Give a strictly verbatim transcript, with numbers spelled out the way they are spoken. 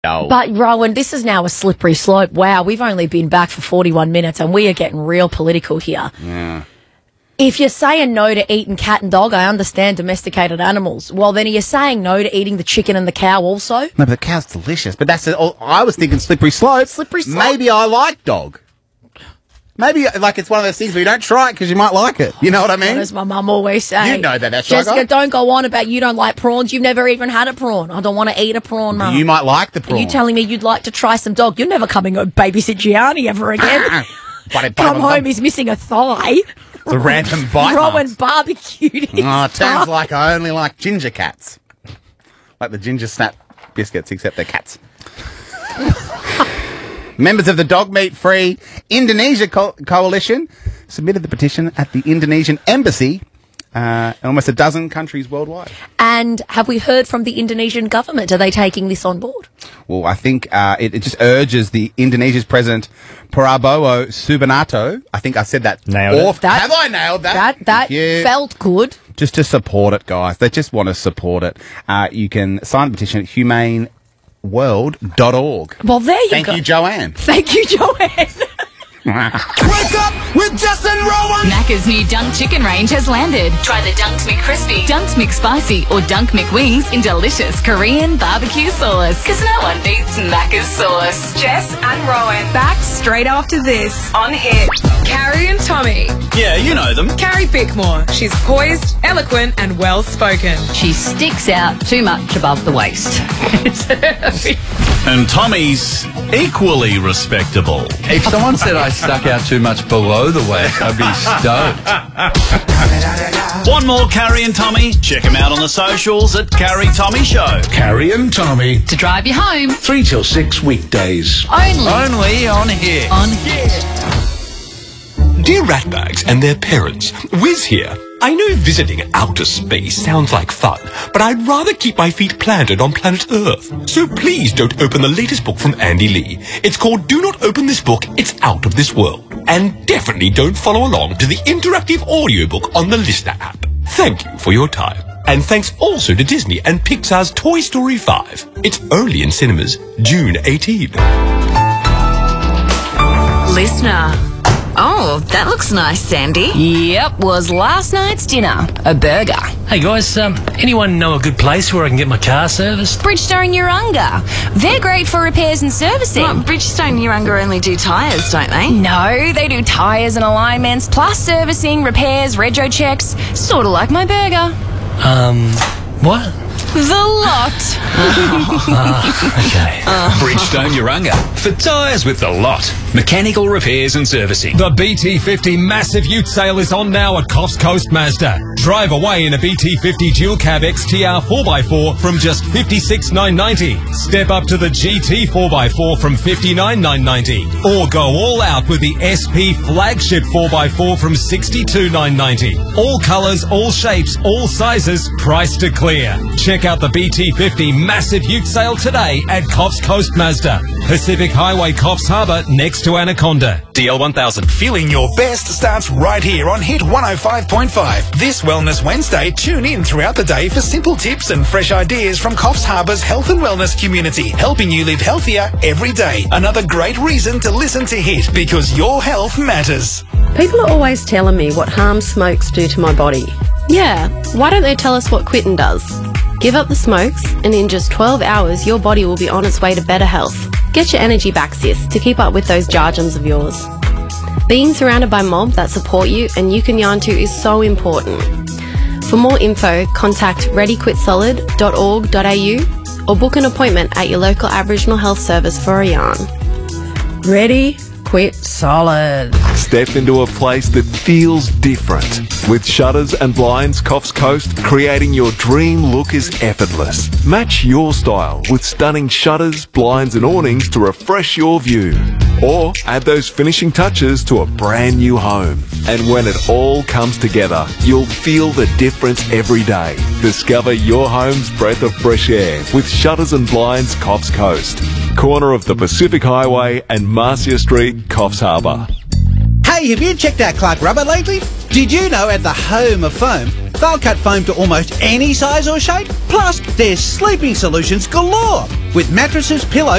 Oh. But, Rowan, this is now a slippery slope. Wow, we've only been back for forty-one minutes and we are getting real political here. Yeah. If you're saying no to eating cat and dog, I understand domesticated animals. Well, then are you saying no to eating the chicken and the cow also? No, but the cow's delicious. But that's, oh, I was thinking slippery slope. Slippery slope. Maybe I like dog. Maybe, like, it's one of those things where you don't try it because you might like it. You know what I mean? As my mum always says. You know that, that's Jessica, right. don't go on about you don't like prawns. You've never even had a prawn. I don't want to eat a prawn, Mum. You might like the prawn. Are you telling me you'd like to try some dog? You're never coming and babysit Gianni ever again. Come home, he's missing a thigh. The random bite Rowan marks. barbecued his Oh, it sounds thigh. like I only like ginger cats. Like the ginger snap biscuits, except they're cats. Members of the Dog Meat Free Indonesia Co- Coalition submitted the petition at the Indonesian Embassy uh, in almost a dozen countries worldwide. And have we heard from the Indonesian government? Are they taking this on board? Well, I think uh, it, it just urges the Indonesia's President Prabowo Subianto, I think I said that. Nailed it. Off. That- Have I nailed that? That that Thank you. felt good. Just to support it, guys. They just want to support it. Uh, you can sign the petition at humane world dot org. Well, there you Thank go. you, Joanne. Thank you, Joanne. Wake up with Justin Rowan. Macca's new Dunk Chicken range has landed. Try the Dunked McCrispy, Dunked McSpicy, or Dunk McWings in delicious Korean barbecue sauce. Because no one beats Macca's sauce. Jess and Rowan back straight after this on Hit. Carrie and Tommy. Yeah, you know them. Carrie Bickmore. She's poised, eloquent, and well spoken. She sticks out too much above the waist. And Tommy's equally respectable. If someone said I stuck out too much below the waist, I'd be stoked. Want more Carrie and Tommy? Check them out on the socials at Carrie Tommy Show. Carrie and Tommy, To drive you home, three till six weekdays. only Only on here. on Hit. Dear ratbags and their parents, Wiz here. I know visiting outer space sounds like fun, but I'd rather keep my feet planted on planet Earth. So please don't open the latest book from Andy Lee. It's called Do Not Open This Book, It's Out of This World. And definitely don't follow along to the interactive audiobook on the Listener app. Thank you for your time. And thanks also to Disney and Pixar's Toy Story five. It's only in cinemas June eighteenth. Listener. Oh, that looks nice, Sandy. Yep, was last night's dinner a burger. Hey guys, um, anyone know a good place where I can get my car serviced? Bridgestone Urunga. They're great for repairs and servicing. Well, Bridgestone Urunga only do tyres, don't they? No, they do tyres and alignments, plus servicing, repairs, rego checks. Sort of like my burger. Um, what? The lot. Okay. Bridgestone Urunga. For tyres with the lot. Mechanical repairs and servicing. The B T fifty Massive Ute Sale is on now at Coffs Coast Mazda. Drive away in a B T fifty Dual Cab X T R four by four from just fifty-six thousand nine hundred ninety dollars. Step up to the G T four by four from fifty-nine thousand nine hundred ninety dollars. Or go all out with the S P Flagship four by four from sixty-two thousand nine hundred ninety dollars. All colours, all shapes, all sizes, priced to clear. Check out the B T fifty Massive Ute Sale today at Coffs Coast Mazda. Pacific Highway, Coffs Harbour, next to Anaconda. D L one thousand. Feeling your best starts right here on Hit one oh five point five. This Wellness Wednesday, tune in throughout the day for simple tips and fresh ideas from Coffs Harbour's health and wellness community, helping you live healthier every day. Another great reason to listen to Hit, because your health matters. People are always telling me what harm smokes do to my body. Yeah, why don't they tell us what quitting does? Give up the smokes, and in just twelve hours, your body will be on its way to better health. Get your energy back, sis, to keep up with those jarjums of yours. Being surrounded by mob that support you and you can yarn to is so important. For more info, contact ready quit solid dot org dot a u or book an appointment at your local Aboriginal health service for a yarn. Ready, quit, solid. Step into a place that feels different. With shutters and blinds, Coffs Coast, creating your dream look is effortless. Match your style with stunning shutters, blinds and awnings to refresh your view. Or add those finishing touches to a brand new home. And when it all comes together, you'll feel the difference every day. Discover your home's breath of fresh air with Shutters and Blinds Coffs Coast. Corner of the Pacific Highway and Marcia Street, Coffs Harbour. Hey, have you checked out Clark Rubber lately? Did you know at the home of foam, they'll cut foam to almost any size or shape? Plus, there's sleeping solutions galore with mattresses, pillows,